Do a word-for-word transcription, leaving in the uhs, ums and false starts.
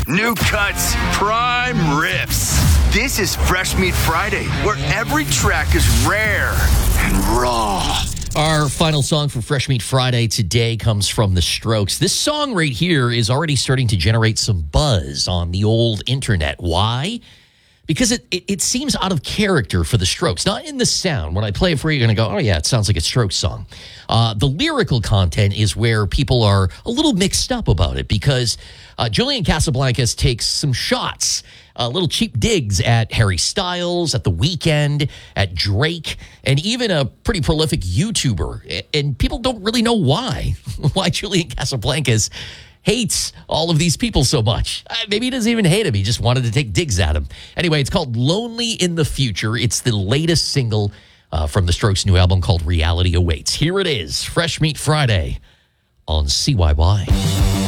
new cuts, prime riffs. This is Fresh Meat Friday, where every track is rare and raw. Our final song for Fresh Meat Friday today comes from The Strokes. This song right here is already starting to generate some buzz on the old internet. Why? Because it, it, it seems out of character for The Strokes. Not in the sound. When I play it for you, you're going to go, oh, yeah, it sounds like a Strokes song. Uh, the lyrical content is where people are a little mixed up about it because uh, Julian Casablancas takes some shots, uh, little cheap digs at Harry Styles, at The Weeknd, at Drake, and even a pretty prolific YouTuber. And people don't really know why. Why Julian Casablancas hates all of these people so much. Uh, maybe he doesn't even hate him. He just wanted to take digs at him. Anyway, it's called Lonely in the Future. It's the latest single uh, from the Strokes' new album called Reality Awaits. Here it is, Fresh Meat Friday on C Y Y.